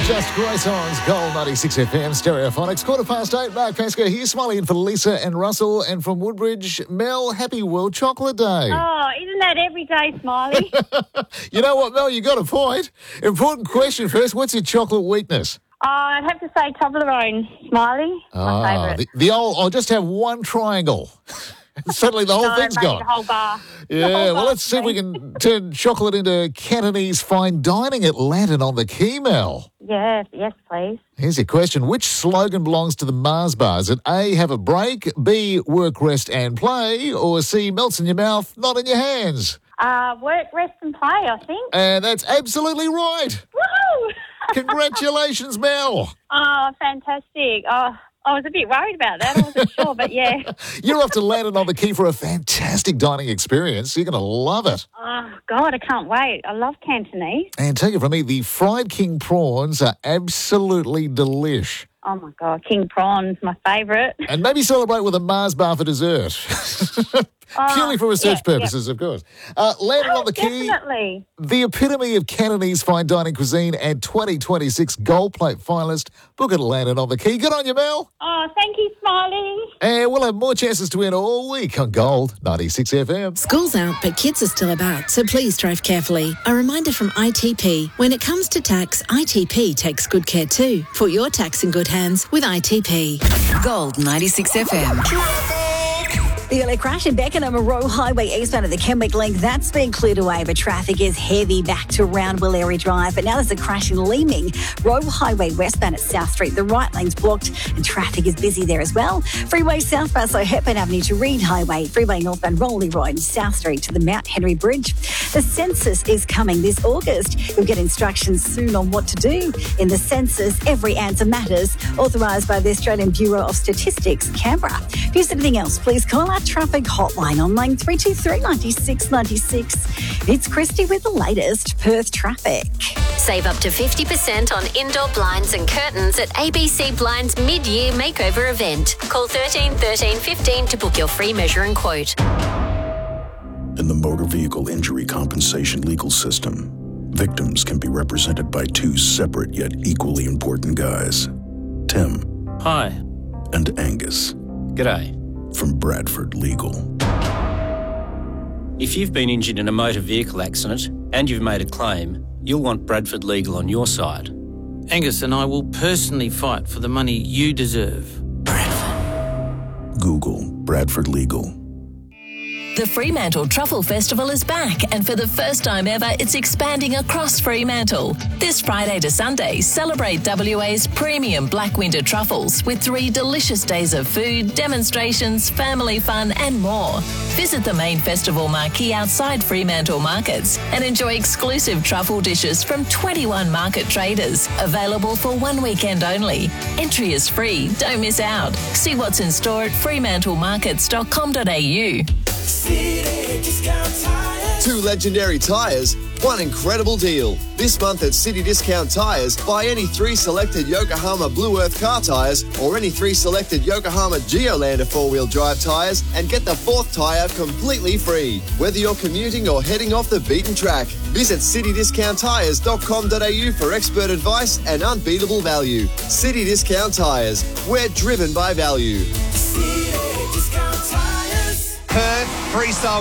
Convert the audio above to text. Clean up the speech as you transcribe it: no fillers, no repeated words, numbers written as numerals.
Just great songs. Gold 96 FM, Stereophonics. 8:15. Mark Pascoe here, smiling in for Lisa and Russell. And from Woodbridge, Mel, happy World Chocolate Day. Oh, isn't that every day, Smiley? You know what, Mel, you got a point. Important question first. What's your chocolate weakness? I'd have to say Toblerone, Smiley. My favourite. The old, I'll just have one triangle. Suddenly the whole thing's mate, gone. The whole bar. Yeah, well, let's see if we can turn chocolate into Cantonese fine dining at Lantern on the Quay, Mel. Yes, please. Here's your question. Which slogan belongs to the Mars bars? Is it A, have a break, B, work, rest and play, or C, melts in your mouth, not in your hands? Work, rest and play, I think. And that's absolutely right. Woohoo! Congratulations, Mel. Oh, fantastic. Oh, I was a bit worried about that. I wasn't sure, but yeah. You're off to Lantern on the Quay for a fantastic dining experience. You're going to love it. Oh, God, I can't wait. I love Cantonese. And take it from me, the fried king prawns are absolutely delish. Oh, my God, king prawns, my favourite. And maybe celebrate with a Mars bar for dessert. Purely for research purposes, of course. Lantern on the Quay, definitely. The epitome of Cantonese fine dining cuisine and 2026 Gold Plate finalist. Book at Lantern on the Quay. Good on you, Mel. Oh, thank you, Smiley. And we'll have more chances to win all week on Gold 96 FM. School's out, but kids are still about, so please drive carefully. A reminder from ITP. When it comes to tax, ITP takes good care too. Put your tax in good hands with ITP. Gold 96 FM. The early crash in Beckenham, a Roe Highway eastbound of the Kenwick Link, that's been cleared away, but traffic is heavy back to around Willeri Drive. But now there's a crash in Leeming, Roe Highway westbound at South Street. The right lane's blocked and traffic is busy there as well. Freeway southbound, so Hepburn Avenue to Reed Highway. Freeway northbound Rolly Road and South Street to the Mount Henry Bridge. The census is coming this August. You'll get instructions soon on what to do. In the census, every answer matters. Authorised by the Australian Bureau of Statistics, Canberra. If there's anything else, please call our traffic hotline on line 323 96 96. It's Christy with the latest Perth traffic. Save up to 50% on indoor blinds and curtains at ABC Blinds mid-year makeover event. Call 13 13 15 to book your free measure and quote. In the motor vehicle injury compensation legal system, victims can be represented by two separate yet equally important guys. Tim. Hi. And Angus. G'day. From Bradford Legal. If you've been injured in a motor vehicle accident and you've made a claim, you'll want Bradford Legal on your side. Angus and I will personally fight for the money you deserve. Bradford. Google Bradford Legal. The Fremantle Truffle Festival is back, and for the first time ever, it's expanding across Fremantle. This Friday to Sunday, celebrate WA's premium Black Winter truffles with 3 delicious days of food, demonstrations, family fun and more. Visit the main festival marquee outside Fremantle Markets and enjoy exclusive truffle dishes from 21 market traders, available for one weekend only. Entry is free, don't miss out. See what's in store at fremantlemarkets.com.au. City Discount Tires. 2 legendary tyres, 1 incredible deal. This month at City Discount Tyres, buy any 3 selected Yokohama Blue Earth car tyres or any 3 selected Yokohama Geolander 4-wheel drive tyres and get the 4th tyre completely free. Whether you're commuting or heading off the beaten track, visit citydiscounttyres.com.au for expert advice and unbeatable value. City Discount Tyres, we're driven by value. City Discount Tires. Perth Freestyle